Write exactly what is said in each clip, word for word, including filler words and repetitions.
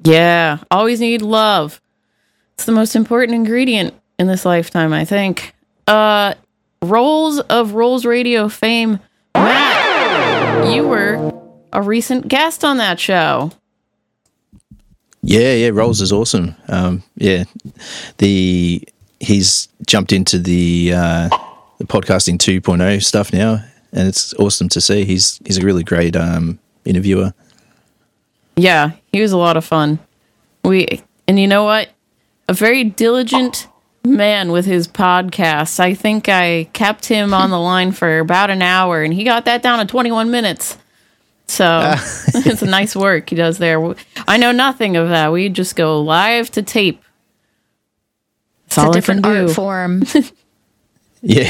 Yeah, always need love. It's the most important ingredient in this lifetime, I think. Uh, Rolls of Rolls Radio fame, Matt, you were a recent guest on that show. Yeah, yeah, Rolls is awesome. Um, yeah, the he's jumped into the uh, the podcasting two point oh stuff now, and it's awesome to see. He's he's a really great um, interviewer. Yeah, he was a lot of fun. We and you know what? A very diligent man with his podcasts. I think I kept him on the line for about an hour, and he got that down to twenty-one minutes. So uh. It's a nice work he does there. I know nothing of that. We just go live to tape. That's it's a different art form. yeah,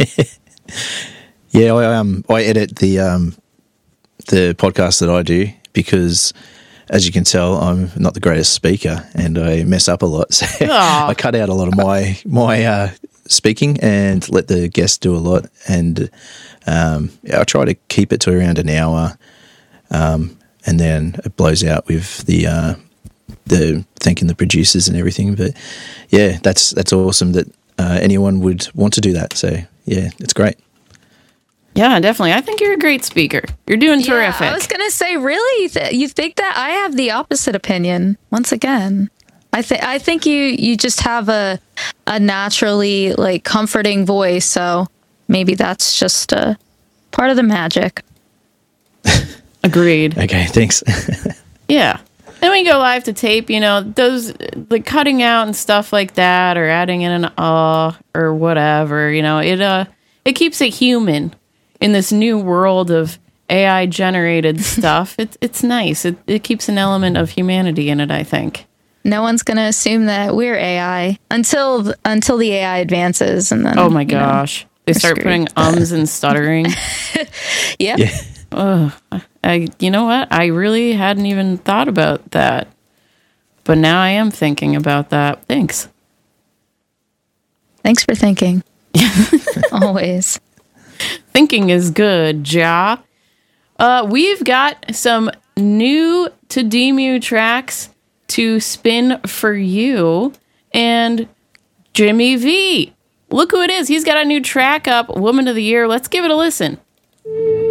yeah. I um I edit the um the podcast that I do because, as you can tell, I'm not the greatest speaker and I mess up a lot. So I cut out a lot of my my uh, speaking and let the guests do a lot. And um, I try to keep it to around an hour. Um, and then it blows out with the uh, the thanking the producers and everything. But yeah, that's that's awesome that uh, anyone would want to do that. So yeah, it's great. Yeah, definitely. I think you're a great speaker. You're doing yeah, terrific. I was going to say, really? Th- you think that? I have the opposite opinion. Once again, I think I think you you just have a a naturally like comforting voice. So maybe that's just a part of the magic. Agreed. Okay, thanks. Yeah. Then we go live to tape, you know, those, the cutting out and stuff like that, or adding in an uh or whatever, you know, it uh it keeps it human in this new world of A I generated stuff. It's it's nice. It it keeps an element of humanity in it, I think. No one's going to assume that we're A I until until the A I advances, and then oh my gosh, know, they start screwed. Putting ums and stuttering. yeah. yeah. Ugh. I, you know what? I really hadn't even thought about that. But now I am thinking about that. Thanks. Thanks for thinking. Always. Thinking is good, Ja. Uh, we've got some new to Demu tracks to spin for you. And Jimmy V. Look who it is. He's got a new track up, Woman of the Year. Let's give it a listen.